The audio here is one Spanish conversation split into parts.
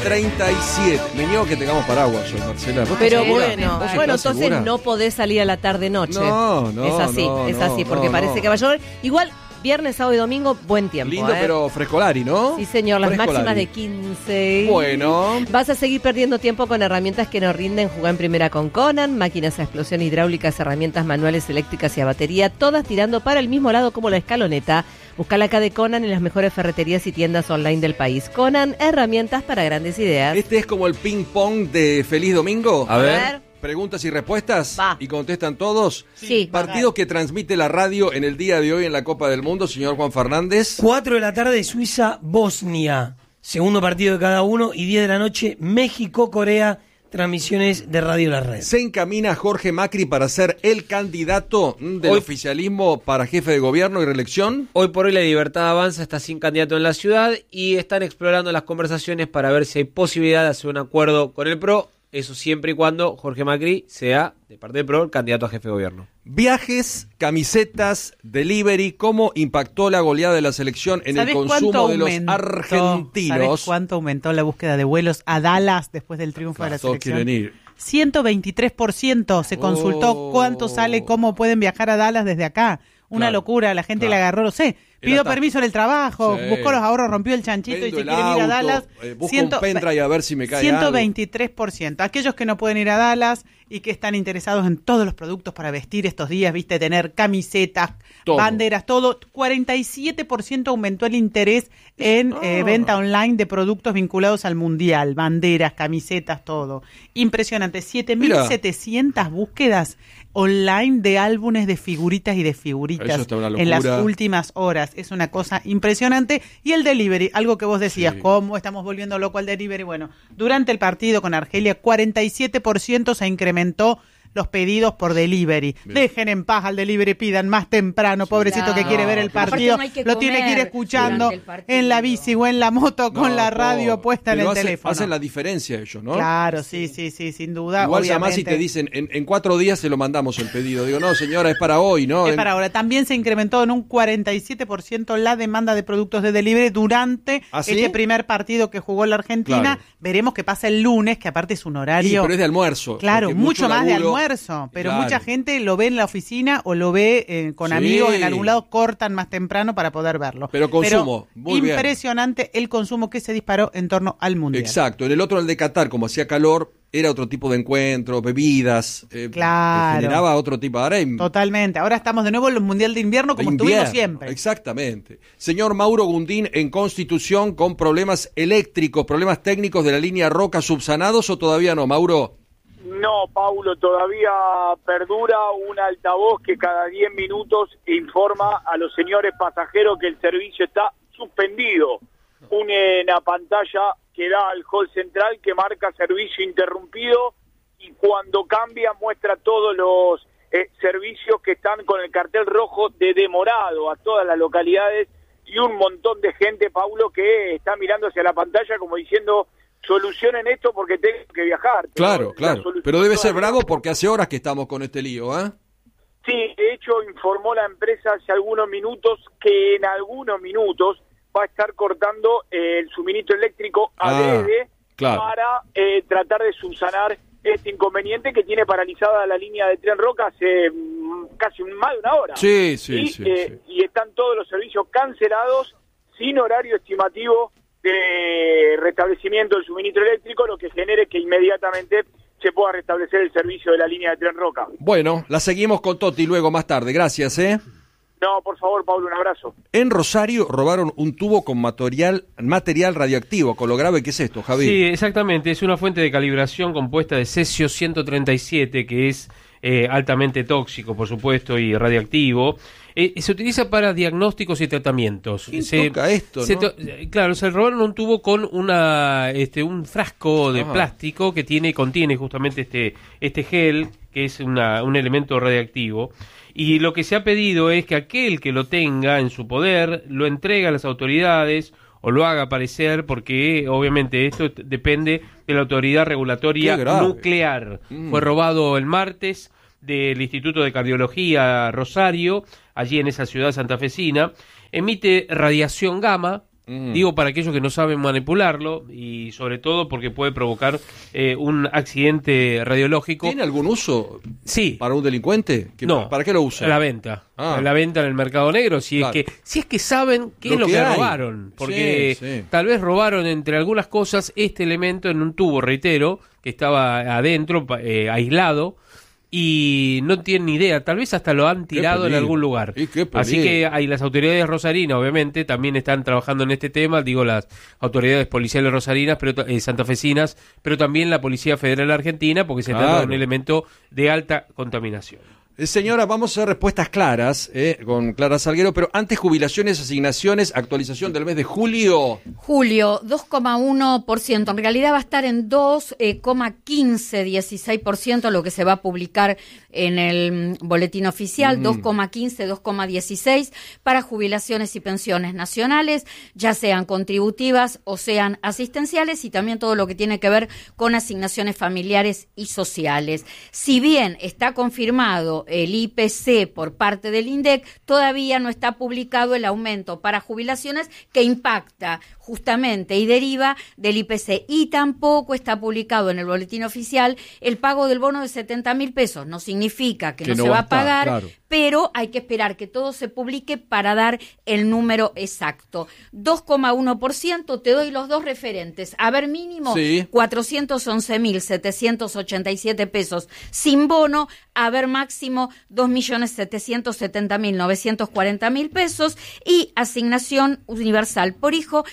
37. Me niego que tengamos paraguas hoy, Marcela. Pero bueno, entonces segura? no podés salir a la tarde-noche. No, Es así, porque parece que va a llover. Igual, viernes, sábado y domingo, buen tiempo. Lindo, pero frescolari, ¿no? Sí, señor, las Frescolari. máximas de 15. Bueno. Vas a seguir perdiendo tiempo con herramientas que nos rinden. Jugar en primera con Conan, máquinas a explosión hidráulicas, herramientas manuales, eléctricas y a batería, todas tirando para el mismo lado como la escaloneta. Buscala acá de Conan en las mejores ferreterías y tiendas online del país. Conan, herramientas para grandes ideas. Este es como el ping-pong de Feliz Domingo. A ver. Preguntas y respuestas. Va. Y contestan todos. Sí. Partido que transmite la radio en el día de hoy en la Copa del Mundo, señor Juan Fernández. 4 de la tarde, Suiza-Bosnia. Segundo partido de cada uno. Y 10 de la noche, México-Corea. Transmisiones de Radio La Red. Se encamina Jorge Macri para ser el candidato del oficialismo para jefe de gobierno y reelección. Hoy por hoy la Libertad Avanza está sin candidato en la ciudad y están explorando las conversaciones para ver si hay posibilidad de hacer un acuerdo con el PRO. Eso siempre y cuando Jorge Macri sea, de parte del PRO, el candidato a jefe de gobierno. Viajes, camisetas, delivery, ¿cómo impactó la goleada de la selección en el consumo de los argentinos? ¿Sabes cuánto aumentó la búsqueda de vuelos a Dallas después del triunfo de la Todos selección? quieren ir. 123%. Se consultó cuánto sale, cómo pueden viajar a Dallas desde acá. Una locura, la gente le agarró, no sé. Pidió permiso en el trabajo, buscó los ahorros, rompió el chanchito. Vendo y si el quieren ir a auto, Dallas, busco un pendrive a ver si me cae algo. 123%. Aquellos que no pueden ir a Dallas y que están interesados en todos los productos para vestir estos días, viste, tener camisetas, todo. Banderas, todo, 47% aumentó el interés en venta online de productos vinculados al Mundial, banderas, camisetas, todo. Impresionante, 7.700 búsquedas online de álbumes de figuritas y de figuritas en las últimas horas. Es una cosa impresionante. Y el delivery, algo que vos decías, ¿cómo estamos volviendo loco al delivery? Bueno, durante el partido con Argelia, 47% se incrementó los pedidos por delivery. Bien. Dejen en paz al delivery, pidan más temprano, pobrecito que quiere ver el partido, lo tiene que ir escuchando en la bici o en la moto con la radio puesta en el teléfono. Hacen la diferencia ellos, ¿no? Claro, sí, sin duda. Igual llamás y te dicen, en 4 días se lo mandamos el pedido. Digo, no señora, es para hoy, ¿no? Es para ahora. También se incrementó en un 47% la demanda de productos de delivery durante este primer partido que jugó la Argentina. Claro. Veremos qué pasa el lunes, que aparte es un horario. Sí, pero es de almuerzo. Claro, mucho más de almuerzo. Pero mucha gente lo ve en la oficina o lo ve con amigos en algún lado, cortan más temprano para poder verlo. Pero consumo, muy bien. Impresionante el consumo que se disparó en torno al Mundial. Exacto, en el otro, el de Qatar, como hacía calor, era otro tipo de encuentro, bebidas, generaba otro tipo. Ahora totalmente, ahora estamos de nuevo en el Mundial de Invierno como estuvimos siempre. Exactamente. Señor Mauro Gundín, en Constitución, con problemas eléctricos, problemas técnicos de la línea Roca subsanados, ¿o todavía no, Mauro? No, Paulo, todavía perdura un altavoz que cada 10 minutos informa a los señores pasajeros que el servicio está suspendido. Una pantalla que da al hall central que marca servicio interrumpido y cuando cambia muestra todos los servicios que están con el cartel rojo de demorado a todas las localidades y un montón de gente, Paulo, que está mirando hacia la pantalla como diciendo... Solucionen esto porque tengo que viajar. Claro. Pero debe ser bravo porque hace horas que estamos con este lío, ¿eh? Sí, de hecho informó la empresa hace algunos minutos que en algunos minutos va a estar cortando el suministro eléctrico adrede para tratar de subsanar este inconveniente que tiene paralizada la línea de Tren Roca hace casi más de una hora. Sí. Y están todos los servicios cancelados sin horario estimativo de restablecimiento del suministro eléctrico, lo que genere que inmediatamente se pueda restablecer el servicio de la línea de Tren Roca. Bueno, la seguimos con Toti luego más tarde. Gracias, No, por favor, Pablo, un abrazo. En Rosario robaron un tubo con material radioactivo, con lo grave que es esto, Javier. Sí, exactamente, es una fuente de calibración compuesta de cesio 137, que es altamente tóxico, por supuesto, y radiactivo. Se utiliza para diagnósticos y tratamientos. Toca esto, ¿no? Claro, se robaron un tubo con un frasco de plástico que contiene justamente este gel, que es un elemento radiactivo. Y lo que se ha pedido es que aquel que lo tenga en su poder lo entregue a las autoridades o lo haga aparecer, porque obviamente esto depende de la autoridad regulatoria nuclear. Fue robado el martes del Instituto de Cardiología Rosario, allí en esa ciudad santafesina. Emite radiación gamma, Digo para aquellos que no saben manipularlo y sobre todo porque puede provocar un accidente radiológico. ¿Tiene algún uso? Sí. ¿Para un delincuente? No. ¿Para qué lo usa? La venta. La venta en el mercado negro, si es que saben qué es lo que robaron. Porque tal vez robaron entre algunas cosas este elemento en un tubo, reitero, que estaba adentro, aislado, y no tienen ni idea, tal vez hasta lo han tirado en algún lugar. Así que las autoridades rosarinas, obviamente, también están trabajando en este tema, digo las autoridades policiales rosarinas, pero santafesinas, pero también la Policía Federal Argentina, porque se trata de un elemento de alta contaminación. Señora, vamos a hacer respuestas claras con Clara Salguero, pero antes jubilaciones, asignaciones, actualización del mes de julio. Julio, 2,1%. En realidad va a estar en 2,15-16%, lo que se va a publicar en el boletín oficial, 2,15, 2,16 para jubilaciones y pensiones nacionales, ya sean contributivas o sean asistenciales, y también todo lo que tiene que ver con asignaciones familiares y sociales. Si bien está confirmado el IPC por parte del INDEC, todavía no está publicado el aumento para jubilaciones que impacta justamente y deriva del IPC, y tampoco está publicado en el boletín oficial el pago del bono de 70.000 pesos. No significa que no se va a pagar, pero hay que esperar que todo se publique para dar el número exacto. 2,1%, te doy los dos referentes. A ver, mínimo 411.787 pesos sin bono, a ver, máximo 2.770.940.000 pesos, y asignación universal por hijo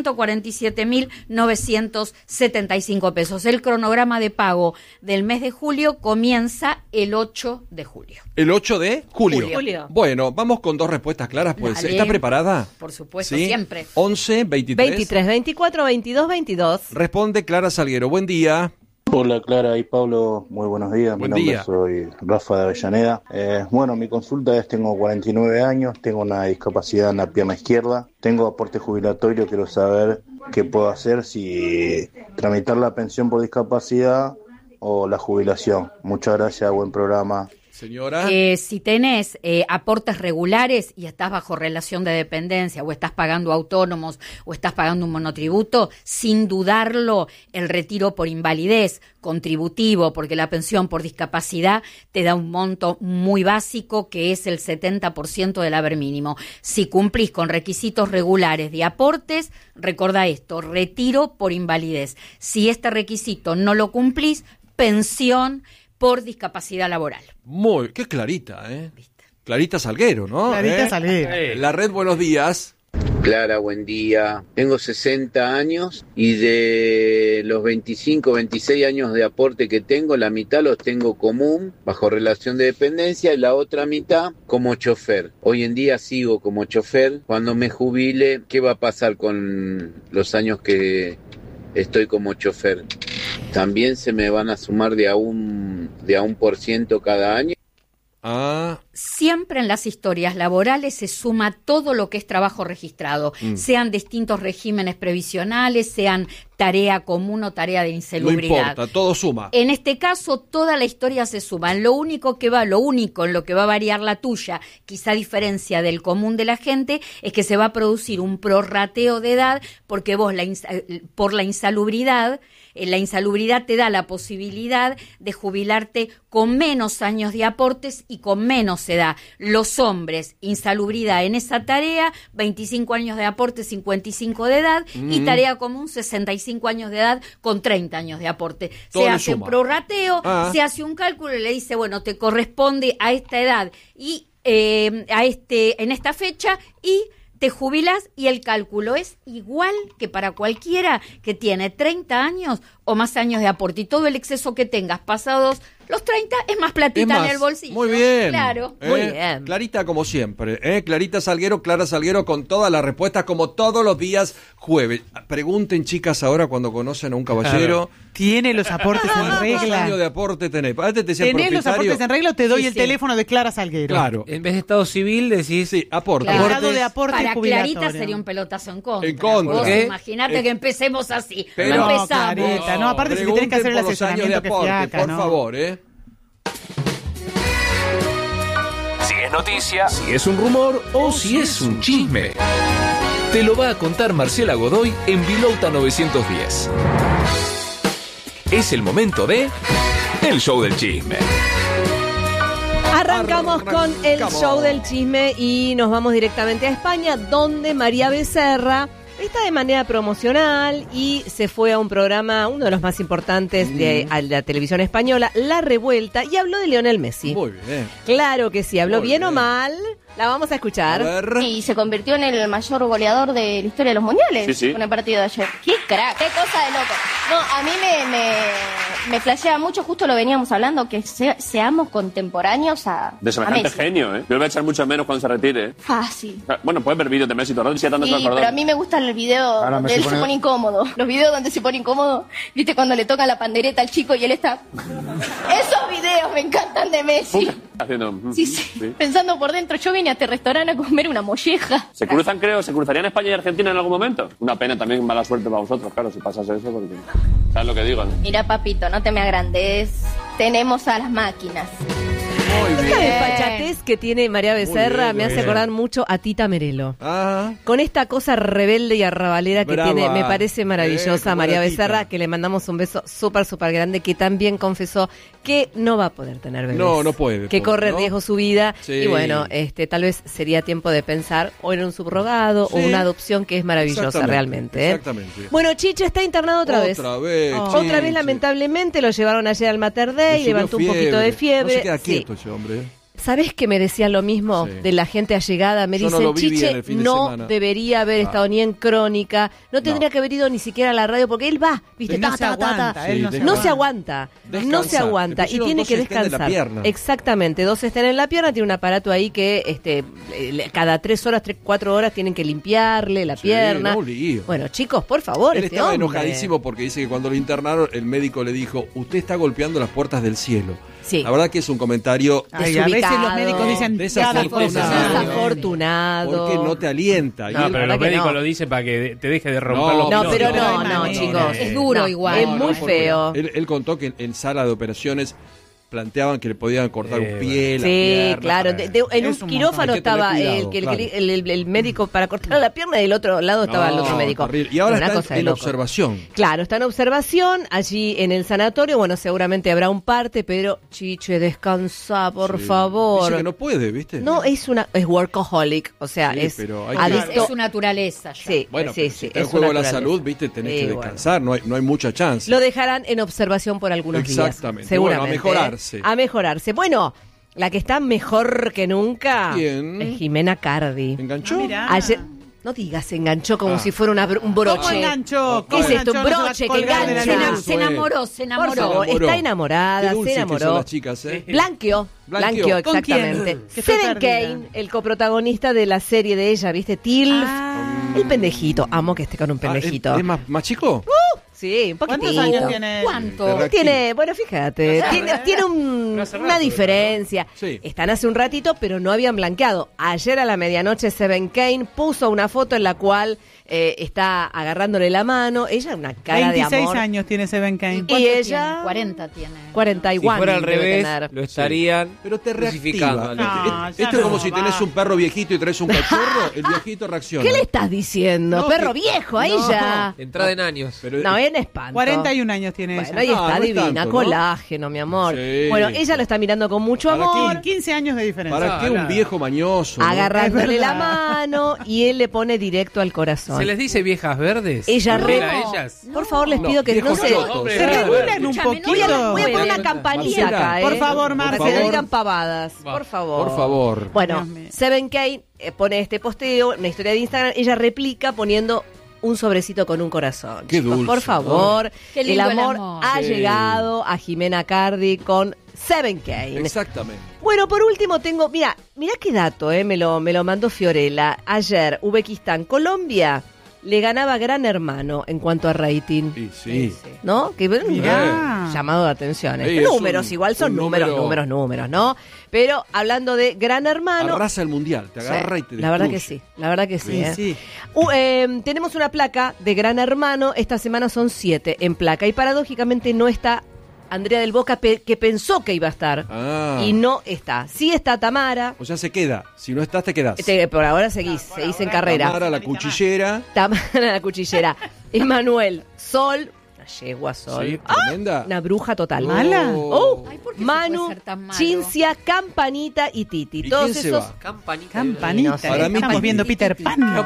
147.975 pesos. El cronograma de pago del mes de julio comienza el 8 de julio. ¿El 8 de julio? Bueno, vamos con dos respuestas claras. Pues. ¿Está preparada? Por supuesto, siempre. 11, 23. 23, 24, 22, 22. Responde Clara Salguero. Buen día. Hola Clara y Pablo, muy buenos días. Buen Mi nombre día. Soy Rafa de Avellaneda. Bueno, mi consulta es, tengo 49 años, tengo una discapacidad en la pierna izquierda, tengo aporte jubilatorio, quiero saber qué puedo hacer, si tramitar la pensión por discapacidad o la jubilación. Muchas gracias, buen programa. Señora. Si tenés aportes regulares y estás bajo relación de dependencia, o estás pagando autónomos, o estás pagando un monotributo, sin dudarlo, el retiro por invalidez contributivo, porque la pensión por discapacidad te da un monto muy básico, que es el 70% del haber mínimo. Si cumplís con requisitos regulares de aportes, recordá esto: retiro por invalidez. Si este requisito no lo cumplís, pensión por discapacidad laboral. Qué clarita, ¿eh? ¿Viste? Clarita Salguero, ¿no? Clarita Salguero. La red, buenos días. Clara, buen día. Tengo 60 años y de los 25, 26 años de aporte que tengo, la mitad los tengo común, bajo relación de dependencia, y la otra mitad como chofer. Hoy en día sigo como chofer. Cuando me jubile, ¿qué va a pasar con los años que estoy como chofer? ¿También se me van a sumar de a un % cada año? Siempre en las historias laborales se suma todo lo que es trabajo registrado, sean distintos regímenes previsionales, sean tarea común o tarea de insalubridad. No importa, todo suma. En este caso, toda la historia se suma. Lo único en lo que va a variar la tuya, quizá a diferencia del común de la gente, es que se va a producir un prorrateo de edad, porque vos por la insalubridad te da la posibilidad de jubilarte con menos años de aportes y con menos edad. Los hombres, insalubridad en esa tarea, 25 años de aporte, 55 de edad, y tarea común, 65 años de edad con 30 años de aporte. Todo se le hace suma. un prorrateo, se hace un cálculo y le dice, bueno, te corresponde a esta edad y en esta fecha, y te jubilas, y el cálculo es igual que para cualquiera que tiene 30 años o más años de aporte, y todo el exceso que tengas pasados los 30 es más platita en el bolsillo. Muy bien. Claro. Muy bien. Clarita como siempre. Clarita Salguero, Clara Salguero, con todas las respuestas como todos los días jueves. Pregunten, chicas, ahora cuando conocen a un caballero. ¿Tiene los aportes en ¿Cuántos regla? años de aporte tenés? Antes te decía el ¿Tenés los propietario. aportes en regla o te doy Sí, el sí. teléfono de Clara Salguero? Claro. En vez de estado civil decís... Sí, aporte. Claro. Estado de aporte Para jubilatorio. Clarita sería un pelotazo en contra. En contra. Vos ¿Qué? imaginate que empecemos así. Pero- no No, empezamos. Clarita, no, aparte si te tienen que hacer el Pregunten por los años de asesoramiento que aporte, fiaca, por ¿no? favor, Si es noticia, si es un rumor o si es un chisme. Te lo va a contar Marcela Godoy en Vilouta 910. Es el momento de El Show del Chisme. Arrancamos con el show del chisme y nos vamos directamente a España, donde María Becerra está de manera promocional y se fue a un programa, uno de los más importantes de la televisión española, La Revuelta, y habló de Lionel Messi. Muy bien. Claro que sí, habló bien o mal. La vamos a escuchar. Y se convirtió en el mayor goleador de la historia de los mundiales con el partido de ayer. ¡Qué crack! ¡Qué cosa de loco! No, a mí me flashea mucho, justo lo veníamos hablando, que seamos contemporáneos a De semejante Messi. genio, ¿eh? Yo lo voy a echar mucho menos cuando se retire. Fácil. Bueno, puedes ver vídeos de Messi todo el rato, si ya tanto se Sí, pero a mí me gusta el video Ahora donde Messi él se pone incómodo. Los videos donde se pone incómodo, ¿viste? Cuando le toca la pandereta al chico y él está... Esos videos me encantan de Messi. haciendo... Sí. Pensando por dentro, yo vine a este restaurante a comer una molleja. ¿Se cruzarían España y Argentina en algún momento? Una pena también, mala suerte para vosotros, claro, si pasase eso, porque... ¿Sabes lo que digo, no? Mira, papito, no te me agrandes. Tenemos a las máquinas. Esta desfachatez que tiene María Becerra bien, me muy hace bien. acordar mucho a Tita Merelo. Ah, Con esta cosa rebelde y arrabalera que Brava. tiene, me parece maravillosa Qué María buena Becerra, Tita. que le mandamos un beso súper grande, que también confesó que no va a poder tener bebés. No puede. Que corre ¿no? riesgo su vida. Sí. Y bueno, tal vez sería tiempo de pensar o en un subrogado o Sí. una adopción que es maravillosa Exactamente, realmente. ¿eh? exactamente. Bueno, Chiche está internado otra vez. Otra vez, Otra Chiche. vez, lamentablemente, lo llevaron ayer al Mater Dei, Le levantó un subió poquito de fiebre. No se queda Sí. quieto ese hombre. ¿Sabés que me decían lo mismo Sí. de la gente allegada? Me Yo no dicen, lo vi bien Chiche el fin de no semana. debería haber estado ni en Crónica, no tendría No. que haber ido ni siquiera a la radio, porque él va, ¿viste? No se aguanta, él no se No se aguanta, Descansar. no se aguanta Le y pusieron tiene dos que estén en la descansar. pierna. Exactamente, 2 estén en la pierna, tiene un aparato ahí que cada 3 horas, 4 horas tienen que limpiarle la Sí, pierna. no, un lío. Bueno, chicos, por favor, Él este estaba hombre. enojadísimo porque dice que cuando lo internaron, el médico le dijo, usted está golpeando las puertas del cielo. Sí. La verdad que es un comentario Ay, a veces los médicos dicen cada cosa. desafortunado. porque no te alienta. Y No, él- pero verdad los que médicos no. lo dicen para que te deje de romper No, los No, pies. pero no hay no, manera. chicos. Es duro No, igual. Es No, muy porque feo. Él contó que en sala de operaciones planteaban que le podían cortar un pie, la Sí, pierna. claro. En un Es un quirófano montón. Hay que estaba tener cuidado, el médico para cortar la pierna y del otro lado estaba el otro No, médico. terrible. Y ahora Una está cosa de en loco. observación. Claro, está en observación allí en el sanatorio. Bueno, seguramente habrá un parte, pero Chiche, descansa, por Sí. favor. Dice que no puede, ¿viste? No, es workaholic, o sea, Sí, es pero hay que- adicto. Es su naturaleza ya. Sí, Bueno, sí, pero sí, si está en es juego su la naturaleza. salud, viste, tenés Sí, que bueno. descansar, no hay mucha chance. Lo dejarán en observación por algunos días. Exactamente. Seguramente. Bueno, a mejorarse. A mejorarse. Bueno, la que está mejor que nunca ¿Quién? es Jimena Cardi. ¿Enganchó? Mirá. Ayer, no digas, se enganchó como si fuera un broche. ¿Cómo enganchó? ¿Qué es esto? Un ¿Cómo enganchó? No broche se va a que colgar de la engancha. luz. Se enamoró, se Por enamoró. favor, enamoró. está enamorada, Qué se dulces que son enamoró. las chicas, ¿eh? Blanqueó, Blanqueó. ¿Con quién? exactamente. Que estoy Seven perdida. Kane, el coprotagonista de la serie de ella, ¿viste? Tilf. El pendejito. Amo que esté con un pendejito. ¿Es más chico? Sí, un poquitito. ¿Cuántos años tiene? ¿Cuánto? Tiene, bueno, fíjate, tiene una diferencia. Sí. Están hace un ratito, pero no habían blanqueado. Ayer a la medianoche Seven Kane puso una foto en la cual está agarrándole la mano. Ella una cara 26 de amor. años tiene Seven Kane. Y ¿Cuánto ella tiene? 40 tiene. 41 Si fuera al debe revés, tener. lo estarían Pero te crucificando. reactiva. No, Esto ya es como no, si va. tenés un perro viejito y traes un cachorro, el viejito reacciona. ¿Qué le estás diciendo? No, Perro que- viejo, ahí no. ya. Entrada en años. Pero- No, en espanto. 41 años tiene Bueno, ella. ahí está, no es divina, tanto, ¿no? colágeno, mi amor. Sí. Bueno, ella lo está mirando con mucho ¿Para amor. Por 15 años de diferencia. ¿Para qué un viejo mañoso? ¿no? Agarrándole Es la verdad. mano y él le pone directo al corazón. ¿Se les dice viejas verdes? Ella ¿También re- a ellas? Por favor, les No, pido que no viejos se... chotos. Se regulan un Escúchame, no poquito. Voy a poner una Bueno, campanita Marcela, acá, ¿eh? por favor, Para que Marcela. no digan pavadas. Va. Por favor. Por favor. Bueno, Dios mío. Seven Kane pone este posteo, una historia de Instagram. Ella replica poniendo un sobrecito con un corazón. Qué Chicos, dulce, por favor. Qué El lindo el amor amor. ha Sí. llegado a Jimena Cardi con Seven Kane. Exactamente. Bueno, por último tengo, mira qué dato, me lo mandó Fiorella. Ayer, Uzbekistán, Colombia le ganaba Gran Hermano en cuanto a rating. Y sí. ¿No? Que Mirá. llamado de atención. Sí, es Números, un- igual son un números, número. ¿no? Pero hablando de Gran Hermano. Arrasa el mundial, te agarra y te La verdad que destruye. sí, la verdad que sí. Sí, sí. Tenemos una placa de Gran Hermano, esta semana son 7 en placa y paradójicamente no está Andrea del Boca, que pensó que iba a estar y no está. Sí está Tamara. O sea, se queda. Si no estás, te quedás. Por ahora seguís en carrera. Tamara, la cuchillera. Tamara, la cuchillera. Emanuel, Sol. Una yegua, Sol. Sí, tremenda. Una bruja total. ¿Mala? Ay, ¿por qué Manu, puede ser tan malo? Cincia, Campanita y Titi. ¿Y Todos quién se esos. va? Campanita. Para mí, Estamos viendo Peter Pan.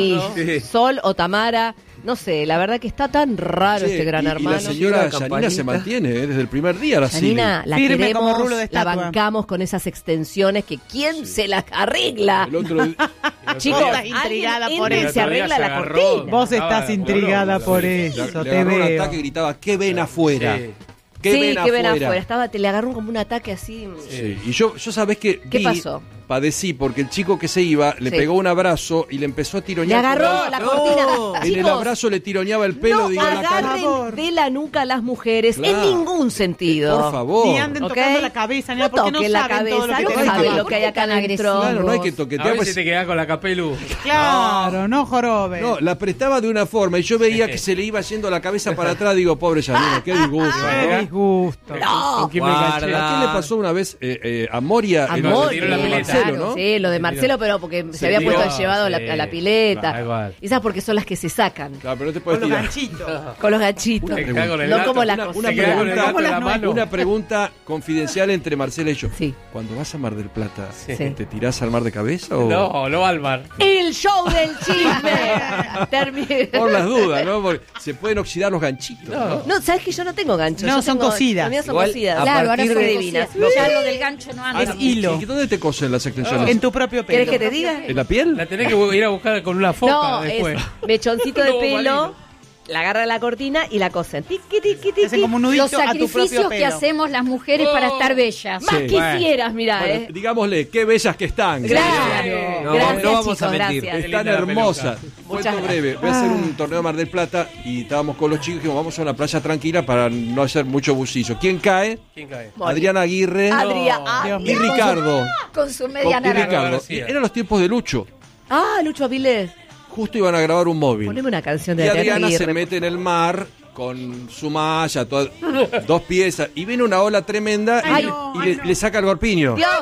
Y Sol o Tamara. No sé, la verdad que está tan raro Sí, este gran hermano. Y la señora Yanina se mantiene desde el primer día. La Yanina, la Firme como queremos, rulo de la estatua. bancamos con esas extensiones que ¿quién se las arregla? El otro Chicos, Estás intrigada alguien por entra y eso. se arregla la cortina. Vos estás intrigada por le eso, te agarró un veo. ataque y gritaba, ¿qué ven afuera? Sí. Sí, que ven afuera. Le agarró como un ataque así. Sí. Y yo sabés que ¿Qué pasó? Padecí porque el chico que se iba le Sí. pegó un abrazo y le empezó a Le tironear. agarró la cortina. En el Chicos, abrazo le tironeaba el pelo. no digo, la cara. agarren de la nuca a las mujeres Claro. en ningún sentido. Por favor. Ni anden ¿Ok? tocando la cabeza, ni No porque no toquen la saben cabeza, todo lo que no tenés saben abajo. lo que hay acá adentro. Claro, no hay que A toquetear. ver pues- si te quedás con la capelu. Claro, no jorobe. No, la apretaba de una forma y yo veía que se le iba yendo la cabeza para atrás. Digo, pobre Yanina, qué disgusto. Qué disgusto. No. ¿Con quién me Guarda. enganché? ¿A quién le pasó una vez a Moria? en Amor, se tiró la pileta. Marcelo, claro, ¿no? sí, lo de Marcelo, pero porque se había tiró, puesto llevado sí, a la pileta. va, igual. Esas porque son las que se sacan Claro, pero no te Con puedes los tirar. ganchitos. con los ganchitos. Se queda con el No gato. como las Una cositas. Se queda con el pregunta- gato en la mano. Una pregunta confidencial entre Marcela y yo. Sí. Cuando vas a Mar del Plata, Sí. ¿te tirás al mar de cabeza o...? No, no va al mar. El show del chisme. Termina. Por las dudas, ¿no? Porque se pueden oxidar los ganchitos. ¿no? No, sabes que yo no tengo ganchos. No, yo son tengo- cosidas. Las mías son Igual, cosidas. a Claro, ahora partir son de- divinas. divinas. Ya lo del gancho no anda. Es hilo. ¿Y dónde te cosen las extensiones? En tu propio pelo. ¿Querés que te diga? ¿En la piel? La tenés que ir a buscar con una foca No, después. es mechoncito de No, pelo, marino. la agarra la cortina y la cosen. Tiqui, tiqui, tiqui. Hacen como un nudito Los a tu propio sacrificios que pelo. hacemos las mujeres para estar bellas. Más Sí. quisieras, mirá, Bueno, digámosle, qué bellas que están. Claro. No, Gracias, no vamos chicos, a mentir. gracias. Están Qué linda la hermosas. peluca. Cuento Muchas breve. Voy a hacer un torneo de Mar del Plata y estábamos con los chicos y dijimos, vamos a una playa tranquila para no hacer mucho bullicio. ¿Quién cae? ¿Quién cae? Adriana Aguirre Adrián. Dios y mío. Ricardo. Con su media Y naranja. Ricardo. García. Y eran los tiempos de Lucho. Lucho Avilés. Justo iban a grabar un móvil. Poneme una canción Y de Adriana Adriana se Aguirre. mete en el mar con su malla, dos piezas, y viene una ola tremenda Ay, le saca el corpiño. Dios.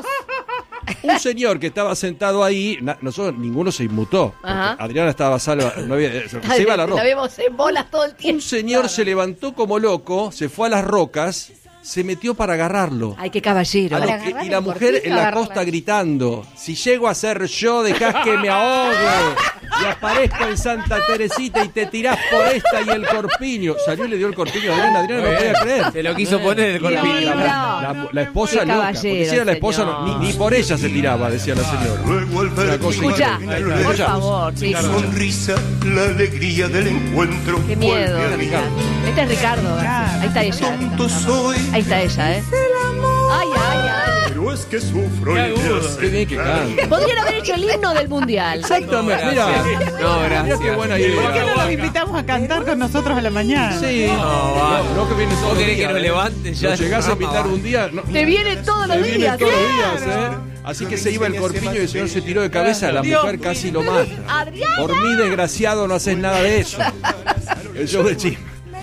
Un señor que estaba sentado ahí, nosotros ninguno se inmutó. porque Ajá. Adriana estaba salva, no había, se iba a la La roca. vemos en bolas todo el tiempo. Un señor se levantó como loco, se fue a las rocas, se metió para agarrarlo. Ay, qué caballero. A lo Para que- agarrar y la el mujer corpito, en la agarrarla. costa gritando, si llego a ser yo, dejás que me ahogue y aparezco en Santa Teresita y te tirás por esta y el corpiño. Salió y le dio el corpiño a Adriana, Adriana no podía creer. Se lo quiso poner el corpiño. Divino. La esposa Qué loca, caballero, porque si era la esposa, señor. ni por ella se tiraba, decía la señora. Una cosa Escucha, increíble. por Escucha. favor, chicos. Sonrisa, la alegría del encuentro. Qué miedo. vuelve a mí. Este es Ricardo. Ahí está ella. Tonto soy, Ahí está ella, ¿eh? Ay, ay, ay. pero es que sufro y me hace Qué bien que canta. Podrían haber hecho el himno del mundial. Exactamente, mira. No, Mira qué gracias. buena ¿Por qué no idea. los invitamos a cantar con nosotros a la mañana? Sí. No que viene todos ¿Vos los querés que días, nos ¿eh? levante ya? Lo llegás a del invitar programa? un día. No, Te viene todos los te viene días. todos los ¿eh? días, ¿eh? Así que se iba el corpiño y el señor se tiró de cabeza. La Dios mujer casi lo mata. Adriana. Por mí, desgraciado, no haces nada de eso. El show de chisme.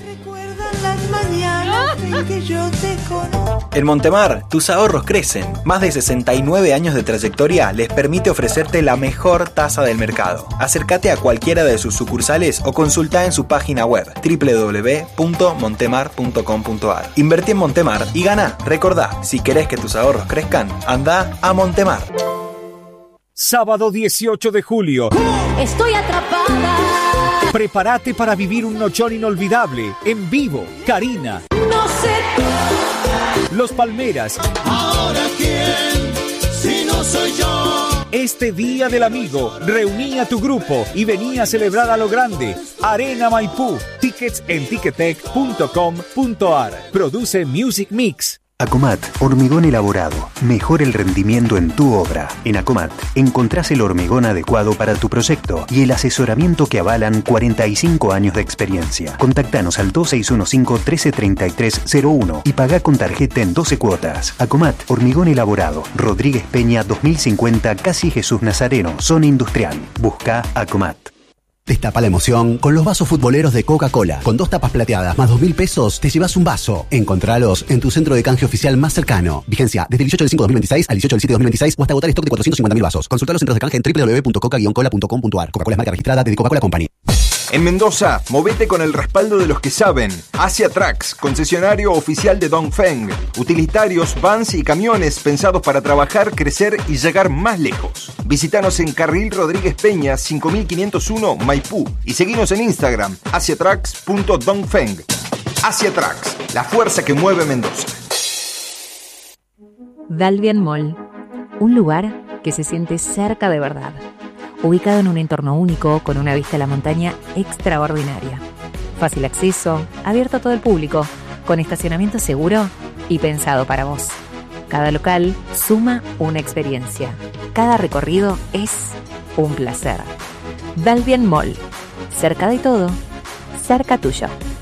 En Montemar, tus ahorros crecen. Más de 69 años de trayectoria les permite ofrecerte la mejor tasa del mercado. Acércate a cualquiera de sus sucursales o consulta en su página web www.montemar.com.ar. Invertí en Montemar y gana. Recordá, si querés que tus ahorros crezcan, anda a Montemar. Sábado 18 de julio. Estoy atrapada. Prepárate para vivir un nochón inolvidable. En vivo, Karina. No sé. Los Palmeras. ¿Ahora quién? Si no soy yo. Este Día del Amigo, reuní a tu grupo y vení a celebrar a lo grande. Arena Maipú. Tickets en ticketek.com.ar. Produce Music Mix. Acomat, hormigón elaborado. Mejora el rendimiento en tu obra. En Acomat encontrás el hormigón adecuado para tu proyecto y el asesoramiento que avalan 45 años de experiencia. Contactanos al 2615-133301 y pagá con tarjeta en 12 cuotas. Acomat, hormigón elaborado. Rodríguez Peña 2050, Casi Jesús Nazareno, Zona Industrial. Busca Acomat. Destapa la emoción con los vasos futboleros de Coca-Cola. Con 2 tapas plateadas más 2.000 pesos, te llevas un vaso. Encontralos en tu centro de canje oficial más cercano. Vigencia desde el 18 del 5 de 2026 al 18 del 7 de 2026 o hasta agotar stock de 450.000 vasos. Consulta los centros de canje en www.coca-cola.com.ar. Coca-Cola es marca registrada de The Coca-Cola Company. En Mendoza, movete con el respaldo de los que saben. Asia Trucks, concesionario oficial de Dongfeng. Utilitarios, vans y camiones pensados para trabajar, crecer y llegar más lejos. Visítanos en Carril Rodríguez Peña, 5501, Maipú. Y seguinos en Instagram, asiatrucks.dongfeng. Asia Trucks, la fuerza que mueve Mendoza. Dalbian Mall, un lugar que se siente cerca de verdad. Ubicado en un entorno único, con una vista a la montaña extraordinaria. Fácil acceso, abierto a todo el público, con estacionamiento seguro y pensado para vos. Cada local suma una experiencia. Cada recorrido es un placer. Dalbian Mall. Cerca de todo, cerca tuyo.